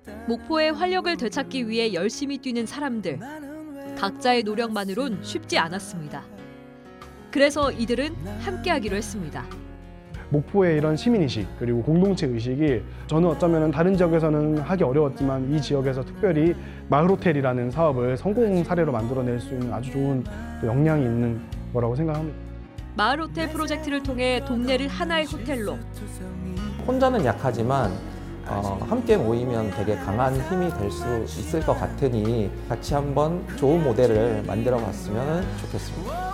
목포의 활력을 되찾기 위해 열심히 뛰는 사람들. 각자의 노력만으론 쉽지 않았습니다. 그래서 이들은 함께하기로 했습니다. 목포의 이런 시민의식 그리고 공동체 의식이 저는 어쩌면 다른 지역에서는 하기 어려웠지만 이 지역에서 특별히 마을호텔이라는 사업을 성공 사례로 만들어낼 수 있는 아주 좋은 역량이 있는 거라고 생각합니다. 마을호텔 프로젝트를 통해 동네를 하나의 호텔로, 혼자는 약하지만 함께 모이면 되게 강한 힘이 될 수 있을 것 같으니 같이 한번 좋은 모델을 만들어 봤으면 좋겠습니다.